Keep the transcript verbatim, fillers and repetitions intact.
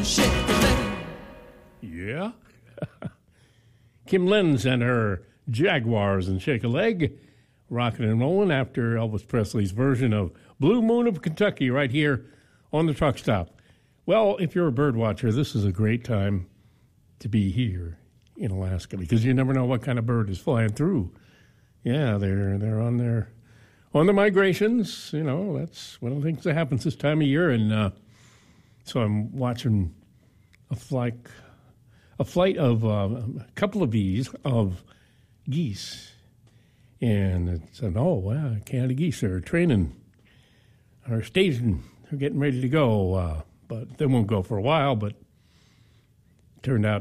Shake a leg. Yeah. Kim Lenz and her Jaguars and Shake a Leg, rocking and rolling after Elvis Presley's version of Blue Moon of Kentucky right here on the truck stop. Well, if you're a bird watcher, this is a great time to be here in Alaska because you never know what kind of bird is flying through. Yeah, they're they're on their on their migrations. You know, that's one of the things that happens this time of year, and uh, so I'm watching a flight. A flight of uh, a couple of these of geese, and it said, "Oh wow, Canada geese are training, are staging, they're getting ready to go." Uh, but they won't go for a while. But it turned out